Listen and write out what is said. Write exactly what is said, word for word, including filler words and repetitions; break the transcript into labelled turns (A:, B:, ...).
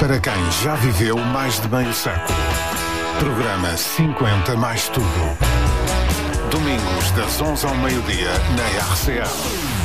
A: Para quem já viveu mais de meio século. Programa cinquenta mais tudo. Domingos das onze ao meio-dia na R C A.